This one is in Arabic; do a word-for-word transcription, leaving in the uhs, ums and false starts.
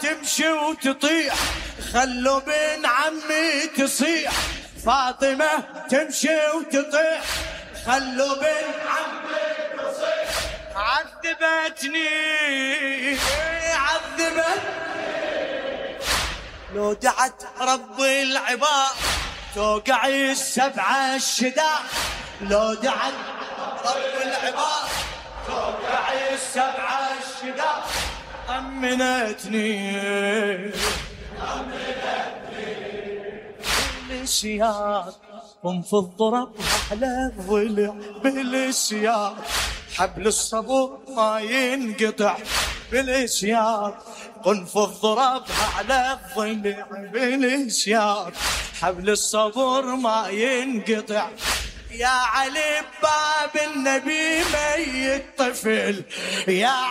تمشي وتطيح، خلوا بن عمي تصيح. فاطمة تمشي وتطيح، خلوا بن عمي تصيح. عذبتني عذبتني، لو دعت رب العباد توقع السبع الشداد. لو دعت رب العباد توقع السبع الشداد. أمنتني أمنتني بالسياق، قم في الضرب على الضلع بالسياق. حبل الصبر ما ينقطع بالسياق، قم في الضرب على الضلع بالسياق. حبل الصبر ما ينقطع. يا علي باب النبي ميت طفل، يا